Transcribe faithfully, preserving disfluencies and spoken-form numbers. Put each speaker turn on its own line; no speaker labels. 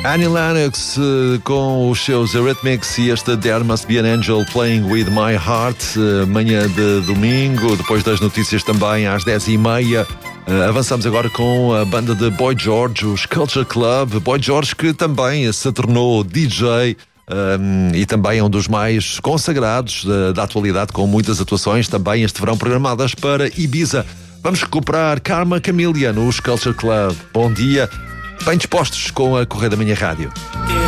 Annie Lennox uh, com os seus Eurythmics e este There Must Be an Angel Playing With My Heart, uh, manhã de domingo, depois das notícias também às dez e meia. Uh, avançamos agora com a banda de Boy George, os Culture Club. Boy George que também se tornou D J um, e também é um dos mais consagrados uh, da atualidade, com muitas atuações também este verão programadas para Ibiza. Vamos recuperar Karma Chameleon nos Culture Club. Bom dia, bem dispostos com a Correio da Minha Rádio.